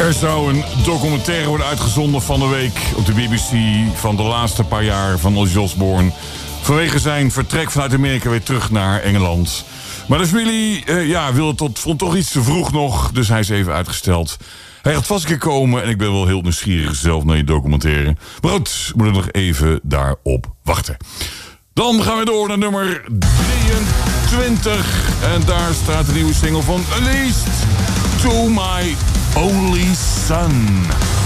Er zou een documentaire worden uitgezonden van de week op de BBC van de laatste paar jaar van Ozzy Osbourne. Vanwege zijn vertrek vanuit Amerika weer terug naar Engeland. Maar de familie vond toch iets te vroeg nog, dus hij is even uitgesteld. Hij gaat vast een keer komen en ik ben wel heel nieuwsgierig zelf naar die documentaire. Maar goed, we moeten nog even daarop wachten. Dan gaan we door naar nummer 23. En daar staat de nieuwe single van Unleashed, To My Only Son.